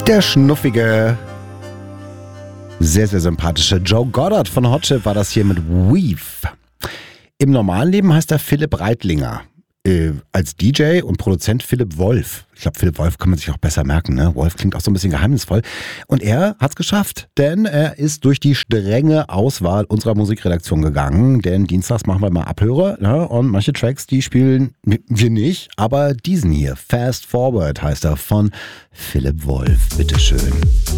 Der schnuffige, sehr, sehr sympathische Joe Goddard von Hot Chip war das hier mit Weave. Im normalen Leben heißt er Philipp Reitlinger. Als DJ und Produzent Philipp Wolf. Ich glaube, Philipp Wolf kann man sich auch besser merken, ne? Wolf klingt auch so ein bisschen geheimnisvoll. Und er hat's geschafft, denn er ist durch die strenge Auswahl unserer Musikredaktion gegangen. Denn dienstags machen wir mal Abhöre, ne? Und manche Tracks, die spielen wir nicht. Aber diesen hier, Fast Forward heißt er, von Philipp Wolf. Bitteschön.